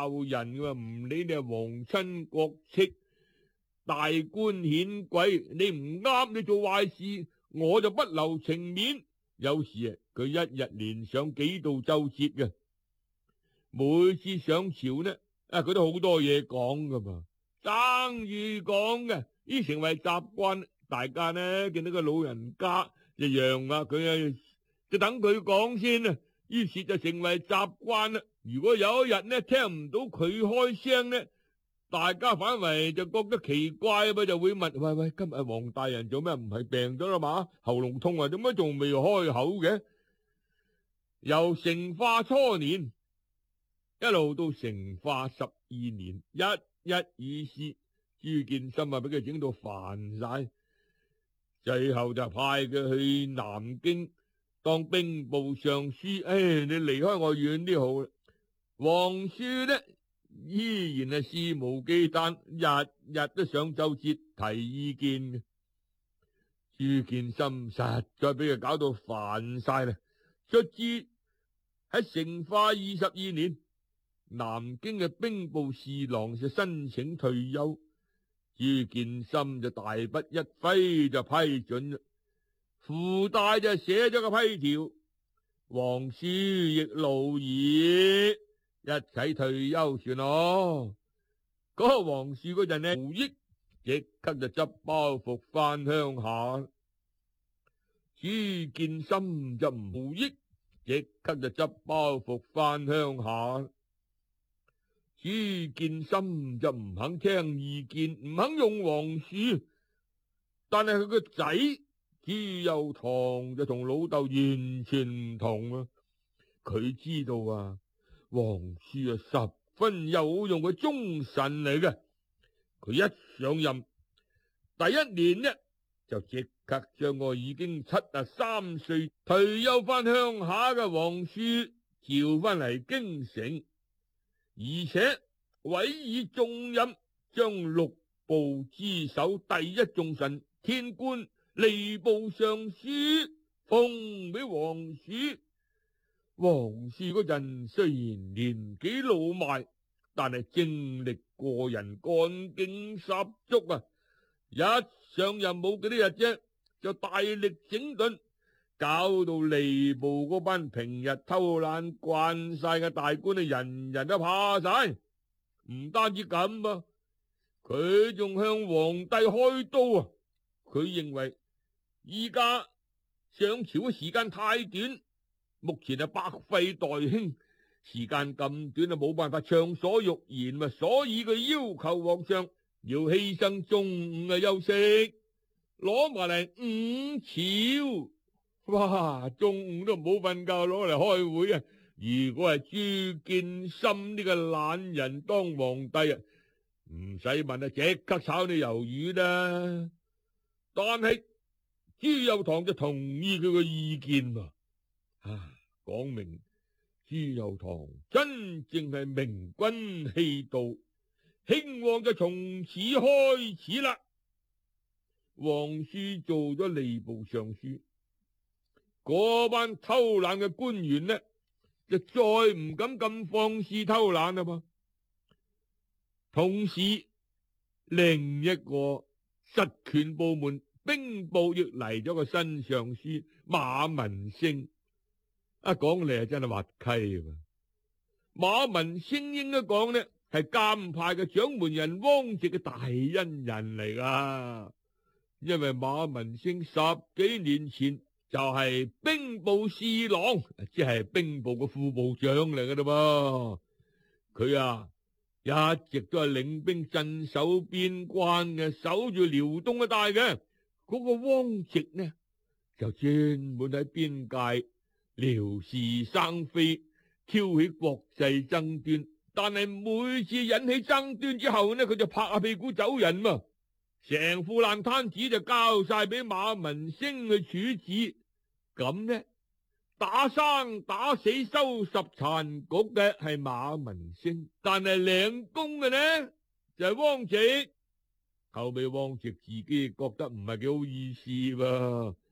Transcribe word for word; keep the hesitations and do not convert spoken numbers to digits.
教人噶，唔理你係皇親國戚、大官顯貴，你唔啱，你做壞事，我就不留情面。有時啊，佢一日連上幾道奏折嘅，每次上朝呢，啊，佢都好多嘢講噶嘛，爭住講嘅，呢成為習慣。大家呢見到個老人家就讓下佢啊，就等佢講先啊，於是就成為習慣啦。如果有一日呢聽唔到佢開聲呢，大家反為就覺得奇怪啊，就會問：喂喂，今日黃大人做咩唔係病咗啦嘛？喉嚨痛啊，點解仲未開口嘅？由成化初年一路到成化十二年，一一議事，朱見深啊俾佢整到煩晒。最後就派佢去南京當兵部尚書。唉、哎，你離開我遠啲好啦。皇叔呢依然係肆無忌憚，日日都上奏折提意見嘅。朱見深實在俾佢搞到煩晒啦。卒之喺成化二十二年，南京嘅兵部侍郎就申請退休。朱見深就大筆一揮就批准啦，附帶就寫咗個批條，皇叔亦勞矣，一齊退休算咯。嗰、那個皇叔嗰陣呢，胡益即刻就執包袱翻鄉下。朱見深就唔胡益，即刻就執包袱翻鄉下。朱見深就唔肯聽意見，唔肯用皇叔，但係佢個仔朱祐樘就同老豆完全唔同啊！佢知道啊，皇叔啊十分有用嘅忠臣嚟嘅。佢一上任第一年呢，就即刻將我已經七十三歲退休翻鄉下嘅皇叔召翻嚟京城。而且委以重任，將六部之首第一重臣天官吏部尚書封俾皇叔。皇叔嗰陣雖然年紀老邁，但係精力過人，幹勁十足啊！一上任冇幾多日啫，就大力整頓，搞到吏部嗰班平日偷懶慣晒嘅大官啊，人人都怕晒。唔單止咁啊，佢仲向皇帝開刀啊！佢認為依家上朝嘅時間太短，目前係百廢待興，時間咁短啊，冇辦法暢所欲言啊，所以佢要求皇上要犧牲中午嘅休息，攞埋嚟午朝。哇！中午都唔好瞓覺，攞嚟開會啊！如果係朱見深呢個懶人當皇帝啊，唔使問啊，即刻炒你魷魚啦。但係朱祐樘就同意佢個意見啊，啊，講明朱祐樘真正係明君氣度，興旺就從此開始啦。皇叔做咗吏部尚書，嗰班偷懶嘅官員呢，就再唔敢咁放肆偷懶啦嘛。同時，另一個實權部門兵部亦嚟咗個新尚書馬文星。一講嚟啊，真係滑稽啊！馬文星應該講呢係監派嘅掌門人汪直嘅大恩人嚟噶，因為馬文星十幾年前就係兵部侍郎，即係兵部嘅副部長嚟噶啦噃。佢啊一直都係領兵鎮守邊關嘅，守住遼東一帶嘅。嗰個汪直呢就專門喺邊界撩事生非，挑起國際爭端。但係每次引起爭端之後呢，佢就拍下屁股走人嘛，成副爛攤子就交晒俾馬文星去處置。咁呢，打生打死收拾殘局嘅係馬文星，但係領功嘅呢就係汪直。後尾汪直自己覺得唔係幾好意思噃，